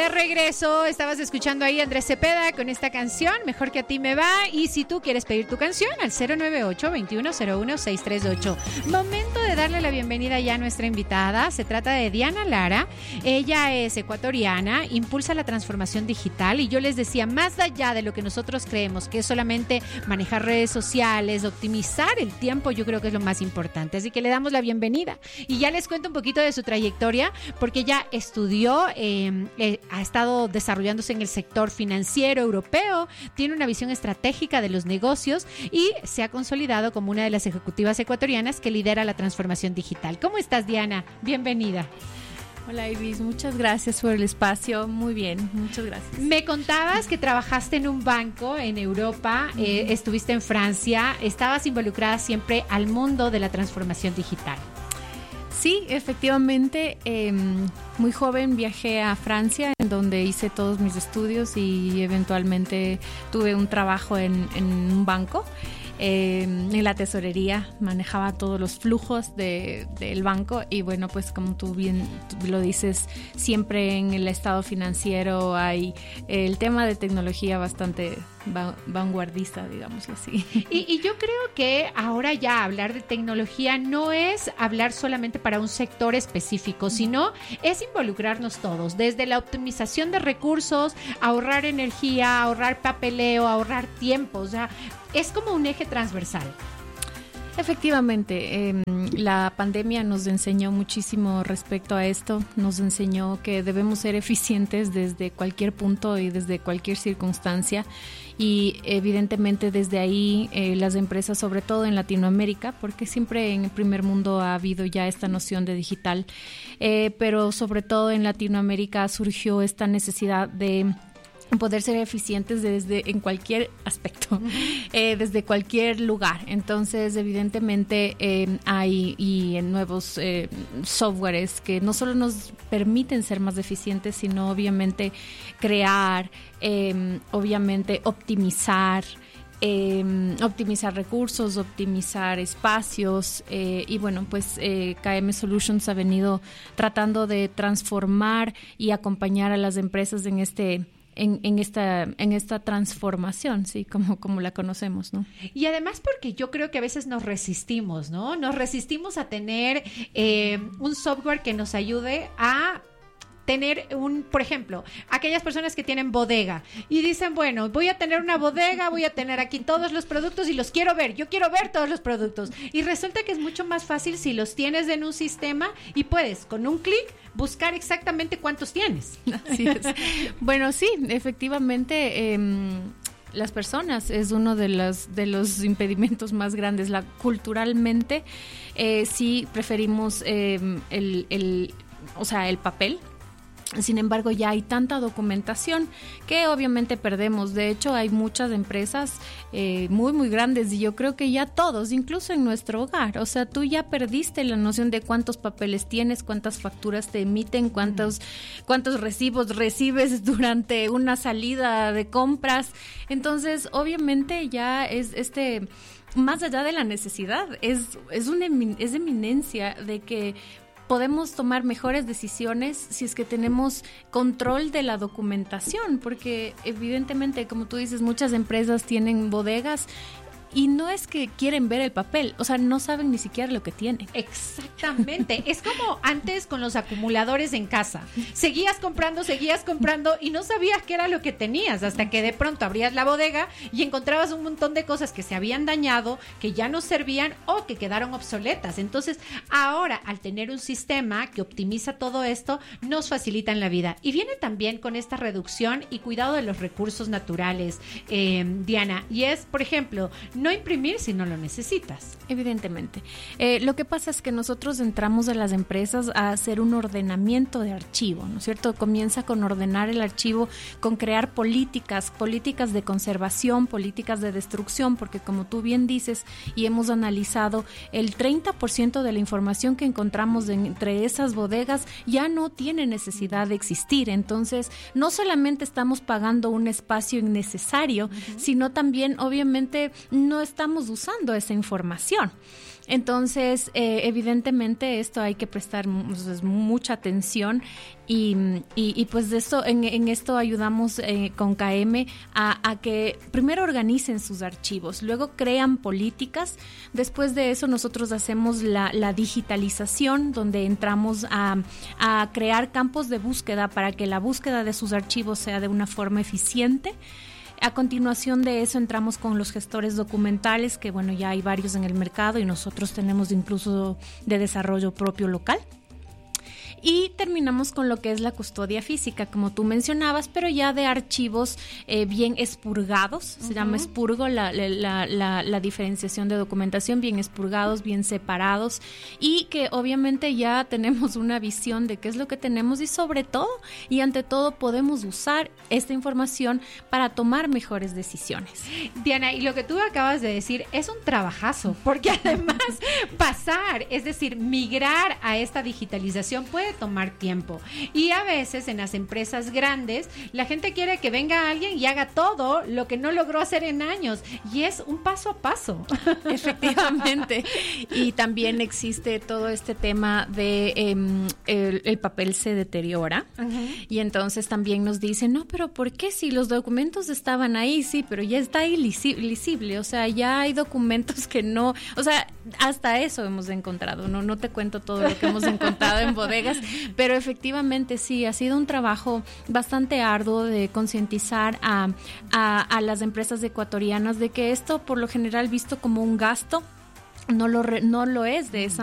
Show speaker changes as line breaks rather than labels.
de regreso, estabas escuchando ahí a Andrés Cepeda con esta canción, Mejor que a ti me va, y si tú quieres pedir tu canción al 098-2101-638. Momento de darle la bienvenida ya a nuestra invitada, se trata de Diana Lara, ella es ecuatoriana, impulsa la transformación digital y yo les decía, más allá de lo que nosotros creemos que es solamente manejar redes sociales, optimizar el tiempo, yo creo que es lo más importante, así que le damos la bienvenida y ya les cuento un poquito de su trayectoria, porque ella estudió, ha estado desarrollándose en el sector financiero europeo, tiene una visión estratégica de los negocios y se ha consolidado como una de las ejecutivas ecuatorianas que lidera la transformación digital. ¿Cómo estás, Diana? Bienvenida.
Hola, Iris, muchas gracias por el espacio. Muy bien, muchas gracias.
Me contabas que trabajaste en un banco en Europa, estuviste en Francia, estabas involucrada siempre al mundo de la transformación digital.
Sí, efectivamente, muy joven viajé a Francia, en donde hice todos mis estudios y eventualmente tuve un trabajo en un banco. En la tesorería manejaba todos los flujos del banco y bueno, pues como tú bien lo dices, siempre en el estado financiero hay el tema de tecnología bastante vanguardista, digámoslo así.
Y yo creo que ahora ya hablar de tecnología no es hablar solamente para un sector específico, sino es involucrarnos todos, desde la optimización de recursos, ahorrar energía, ahorrar papeleo, ahorrar tiempo, o sea, es como un eje transversal.
Efectivamente, la pandemia nos enseñó muchísimo respecto a esto, nos enseñó que debemos ser eficientes desde cualquier punto y desde cualquier circunstancia y evidentemente desde ahí las empresas, sobre todo en Latinoamérica, porque siempre en el primer mundo ha habido ya esta noción de digital, pero sobre todo en Latinoamérica surgió esta necesidad de poder ser eficientes en cualquier aspecto, desde cualquier lugar. Entonces, evidentemente, hay nuevos softwares que no solo nos permiten ser más eficientes, sino obviamente crear, obviamente optimizar recursos, optimizar espacios y bueno, pues KM Solutions ha venido tratando de transformar y acompañar a las empresas en esta transformación, sí, como la conocemos, ¿no?
Y además porque yo creo que a veces nos resistimos, ¿no? Nos resistimos a tener un software que nos ayude a tener por ejemplo, aquellas personas que tienen bodega y dicen, bueno, voy a tener una bodega, voy a tener aquí todos los productos y los quiero ver, yo quiero ver todos los productos. Y resulta que es mucho más fácil si los tienes en un sistema y puedes, con un clic, buscar exactamente cuántos tienes.
Así es. Bueno, sí, efectivamente, las personas es uno de los impedimentos más grandes. Culturalmente, sí preferimos el papel. Sin embargo, ya hay tanta documentación que obviamente perdemos. De hecho, hay muchas empresas muy, muy grandes y yo creo que ya todos, incluso en nuestro hogar. O sea, tú ya perdiste la noción de cuántos papeles tienes, cuántas facturas te emiten, cuántos recibos recibes durante una salida de compras. Entonces, obviamente ya es más allá de la necesidad, es eminencia de que podemos tomar mejores decisiones si es que tenemos control de la documentación, porque evidentemente, como tú dices, muchas empresas tienen bodegas y no es que quieren ver el papel, o sea, no saben ni siquiera lo que tienen.
Exactamente, es como antes con los acumuladores en casa, seguías comprando y no sabías qué era lo que tenías, hasta que de pronto abrías la bodega y encontrabas un montón de cosas que se habían dañado, que ya no servían o que quedaron obsoletas. Entonces, ahora, al tener un sistema que optimiza todo esto, nos facilitan la vida. Y viene también con esta reducción y cuidado de los recursos naturales, Diana, y es, por ejemplo, no imprimir si no lo necesitas.
Evidentemente. Lo que pasa es que nosotros entramos a las empresas a hacer un ordenamiento de archivo, ¿no es cierto? Comienza con ordenar el archivo, con crear políticas de conservación, políticas de destrucción, porque como tú bien dices y hemos analizado, el 30% de la información que encontramos entre esas bodegas ya no tiene necesidad de existir. Entonces, no solamente estamos pagando un espacio innecesario, sino también, obviamente, no estamos usando esa información. Entonces, evidentemente esto hay que prestar mucha atención y pues de esto, en esto ayudamos con KM a que primero organicen sus archivos, luego crean políticas. Después de eso nosotros hacemos la digitalización, donde entramos a crear campos de búsqueda para que la búsqueda de sus archivos sea de una forma eficiente. A continuación de eso entramos con los gestores documentales, que bueno, ya hay varios en el mercado y nosotros tenemos incluso de desarrollo propio local. Y terminamos con lo que es la custodia física, como tú mencionabas, pero ya de archivos bien expurgados. Se llama expurgo la diferenciación de documentación, bien expurgados, bien separados, y que obviamente ya tenemos una visión de qué es lo que tenemos y sobre todo y ante todo podemos usar esta información para tomar mejores decisiones.
Diana, y lo que tú acabas de decir es un trabajazo, porque además pasar, es decir, migrar a esta digitalización puede tomar tiempo, y a veces en las empresas grandes la gente quiere que venga alguien y haga todo lo que no logró hacer en años, y es un paso a paso.
Efectivamente. Y también existe todo este tema de el papel se deteriora. Y entonces también nos dicen, no, pero ¿por qué si los documentos estaban ahí? Sí, pero ya está ahí lisible, o sea, ya hay documentos que no, o sea, hasta eso hemos encontrado, no te cuento todo lo que hemos encontrado en bodegas, pero efectivamente sí, ha sido un trabajo bastante arduo de concientizar a las empresas ecuatorianas de que esto por lo general visto como un gasto no lo es de esa